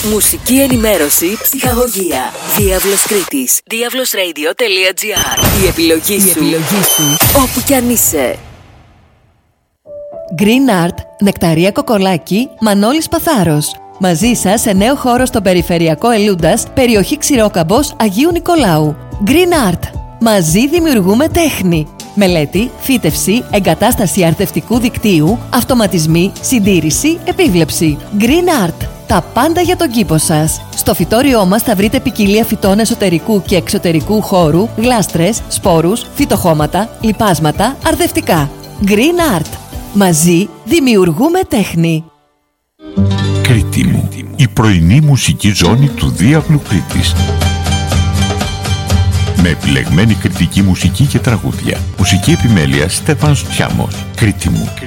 Μουσική ενημέρωση, ψυχαγωγία. Διάβλος Κρήτης. diablosradio.gr. Η επιλογή σου. Όπου κι αν είσαι. Green Art, Νεκταρία Κοκολάκη, Μανώλης Παθάρος. Μαζί σας σε νέο χώρο στο περιφερειακό Ελούντας, περιοχή Ξηρόκαμπος Αγίου Νικολάου. Green Art. Μαζί δημιουργούμε τέχνη. Μελέτη, φύτευση, εγκατάσταση αρτευτικού δικτύου, αυτοματισμοί, συντήρηση, επίβλεψη. Green Art. Τα πάντα για τον κήπο σας. Στο φυτόριό μας θα βρείτε ποικιλία φυτών εσωτερικού και εξωτερικού χώρου, γλάστρες, σπόρους, φυτοχώματα, λιπάσματα, αρδευτικά. Green Art. Μαζί δημιουργούμε τέχνη. Κρήτη μου, η πρωινή μουσική ζώνη του Διάβλου Κρήτης. Με επιλεγμένη κριτική μουσική και τραγούδια. Μουσική επιμέλεια Στέφανος Τσιάμος. Κρήτη μου.